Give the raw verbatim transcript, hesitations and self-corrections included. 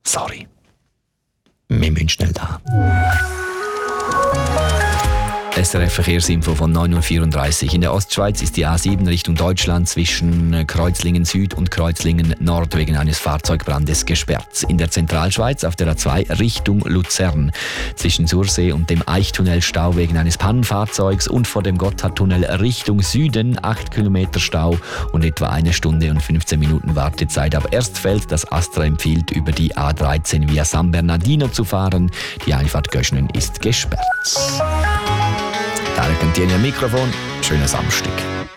Sorry. Wir müssen schnell da. S R F-Verkehrsinfo von neun Uhr vierunddreißig. In der Ostschweiz ist die A sieben Richtung Deutschland zwischen Kreuzlingen Süd und Kreuzlingen Nord wegen eines Fahrzeugbrandes gesperrt. In der Zentralschweiz auf der A zwei Richtung Luzern zwischen Sursee und dem Eichtunnel Stau wegen eines Pannenfahrzeugs und vor dem Gotthardtunnel Richtung Süden acht Kilometer Stau und etwa eine Stunde und fünfzehn Minuten Wartezeit. Ab Erstfeld, das Astra empfiehlt, über die A dreizehn via San Bernardino zu fahren. Die Einfahrt Göschnen ist gesperrt. Tarek Cantieni am Mikrofon. Schönen Samstag.